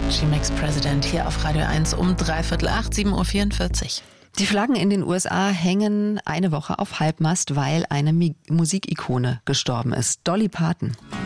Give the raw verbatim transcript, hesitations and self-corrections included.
G-Max President hier auf Radio eins um dreiviertel acht, sieben Uhr vierundvierzig. Die Flaggen in den U S A hängen eine Woche auf Halbmast, weil eine Mi- Musikikone gestorben ist. Dolly Parton.